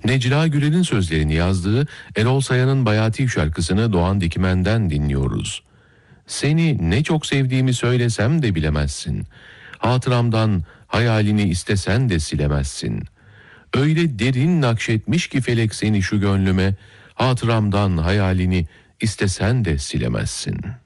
Necla Gürel'in sözlerini yazdığı Erol Sayan'ın Bayati şarkısını Doğan Dikmen'den dinliyoruz. Seni ne çok sevdiğimi söylesem de bilemezsin. Hatıramdan hayalini istesen de silemezsin. Öyle derin nakşetmiş ki felek seni şu gönlüme, hatıramdan hayalini istesen de silemezsin.''